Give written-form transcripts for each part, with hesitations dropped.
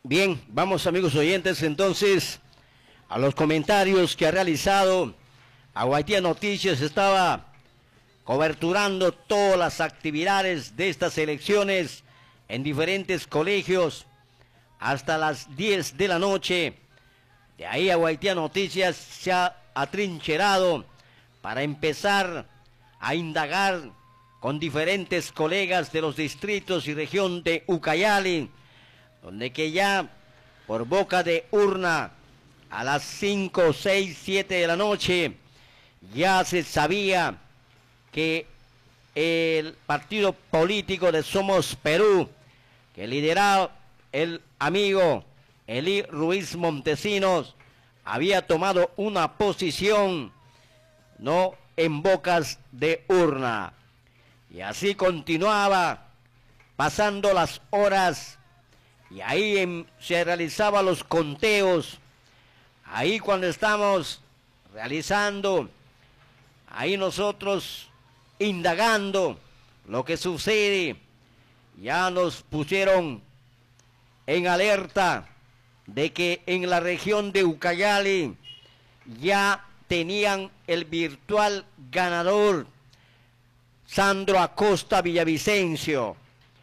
Bien, vamos amigos oyentes entonces a los comentarios que ha realizado Aguaitía Noticias. Estaba coberturando todas las actividades de estas elecciones en diferentes colegios hasta las 10 de la noche. De ahí Aguaitía Noticias se ha atrincherado para empezar a indagar con diferentes colegas de los distritos y región de Ucayali, donde que ya por boca de urna a las 5, 6, 7 de la noche ya se sabía que el partido político de Somos Perú, que lideraba el amigo Eli Ruiz Montesinos, había tomado una posición no en bocas de urna. Y así continuaba pasando las horas. Y ahí se realizaban los conteos. Ahí cuando estamos realizando, ahí nosotros indagando lo que sucede, ya nos pusieron en alerta de que en la región de Ucayali ya tenían el virtual ganador, Sandro Acosta Villavicencio,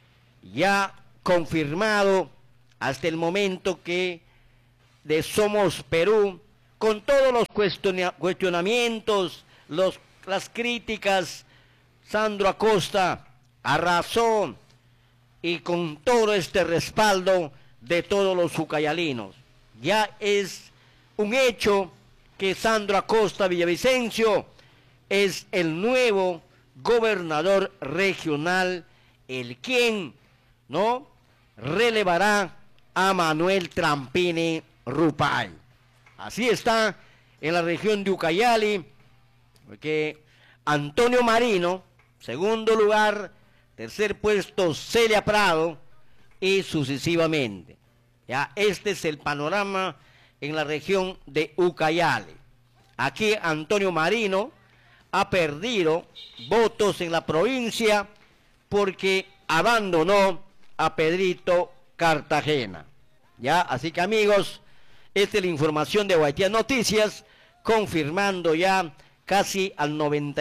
ya confirmado hasta el momento que de Somos Perú, con todos los cuestionamientos, las críticas, Sandro Acosta arrasó y con todo este respaldo de todos los ucayalinos. Ya es un hecho que Sandro Acosta Villavicencio es el nuevo gobernador regional, el quien no relevará a Manuel Trampini Rupay. Así está en la región de Ucayali, porque Antonio Marino, segundo lugar, tercer puesto Celia Prado, y sucesivamente. Ya este es el panorama en la región de Ucayali. Aquí Antonio Marino ha perdido votos en la provincia porque abandonó a Pedrito Cartagena. Ya, así que amigos, esta es la información de Aguaitía Noticias, confirmando ya casi al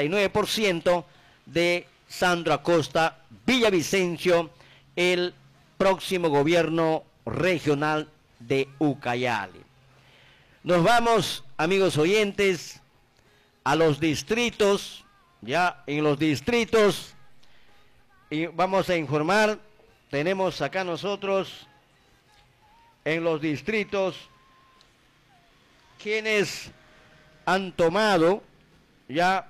99% de Sandro Acosta Villavicencio, el próximo gobierno regional de Ucayali. Nos vamos, amigos oyentes, a los distritos. Ya en los distritos, y vamos a informar, tenemos acá nosotros en los distritos quienes han tomado ya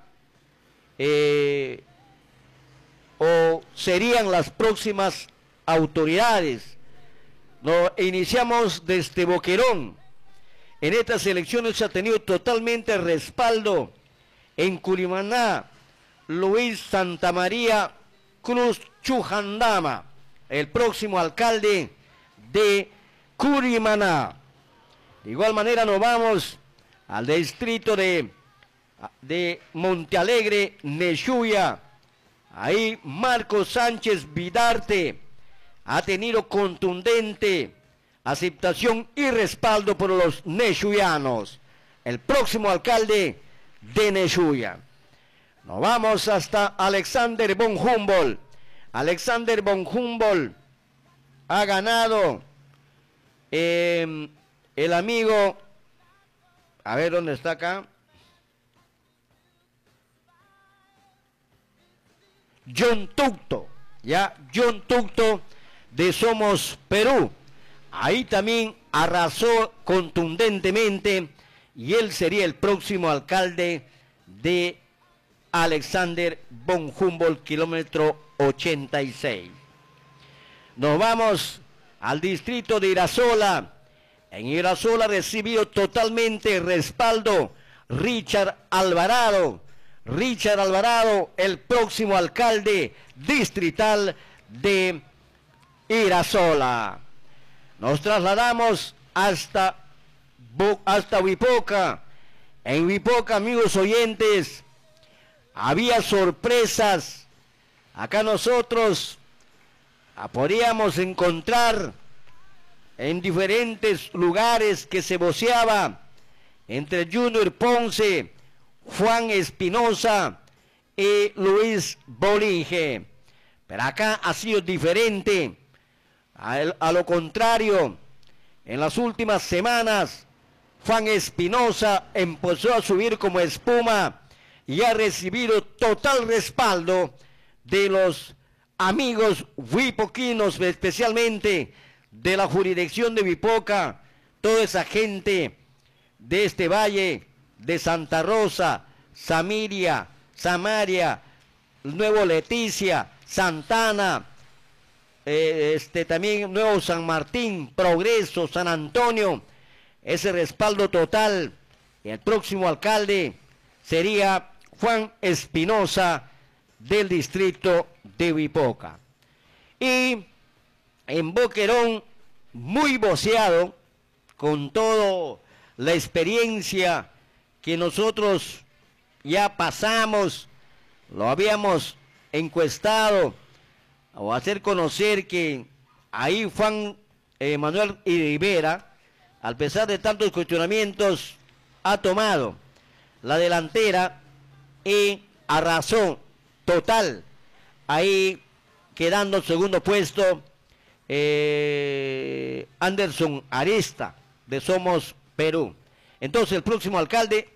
o serían las próximas autoridades. Iniciamos desde Boquerón. En estas elecciones se ha tenido totalmente respaldo en Curimaná, Luis Santamaría Cruz Chujandama, el próximo alcalde de Curimaná. De igual manera nos vamos al distrito de Montealegre, Nexuya. Ahí Marcos Sánchez Vidarte ha tenido contundente aceptación y respaldo por los nexuyanos, el próximo alcalde de Nexuya. Nos vamos hasta Alexander von Humboldt. Alexander von Humboldt ha ganado el amigo, a ver dónde está acá, John Tucto, ya John Tucto de Somos Perú. Ahí también arrasó contundentemente y él sería el próximo alcalde de Alexander von Humboldt, kilómetro 86. Nos vamos al distrito de Irasola. En Irasola recibió totalmente respaldo Richard Alvarado. Richard Alvarado, el próximo alcalde distrital de Irasola. Nos trasladamos hasta Huipoca. En Huipoca, amigos oyentes, había sorpresas. Acá nosotros podríamos encontrar en diferentes lugares que se voceaba entre Junior Ponce, Juan Espinosa y Luis Bolinge. Pero acá ha sido diferente. A lo contrario, en las últimas semanas, Juan Espinosa empezó a subir como espuma y ha recibido total respaldo de los amigos huipoquinos, especialmente de la jurisdicción de Wipoca, toda esa gente de este valle, de Santa Rosa, Samiria, Samaria, Nuevo Leticia, Santana, también Nuevo San Martín, Progreso, San Antonio, ese respaldo total. Y el próximo alcalde sería Juan Espinosa del distrito de Wipoca. Y en Boquerón, muy voceado, con toda la experiencia que nosotros ya pasamos, lo habíamos encuestado, o hacer conocer que ahí Juan Manuel Rivera, a pesar de tantos cuestionamientos, ha tomado la delantera y arrasó total, ahí quedando en segundo puesto Anderson Arista de Somos Perú. Entonces el próximo alcalde